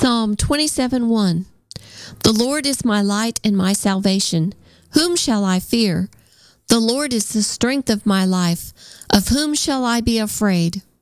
Psalm 27:1. The Lord is my light and my salvation. Whom shall I fear? The Lord is the strength of my life. Of whom shall I be afraid?